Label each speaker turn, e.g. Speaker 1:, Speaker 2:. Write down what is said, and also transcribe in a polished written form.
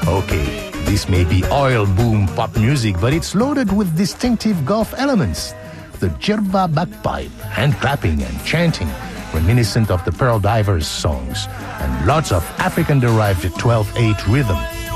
Speaker 1: Okay, this may be oil boom pop music, but it's loaded with distinctive Gulf elements. The Jerba bagpipe, hand clapping and chanting, reminiscent of the Pearl Divers songs, and lots of African-derived 12/8 rhythm.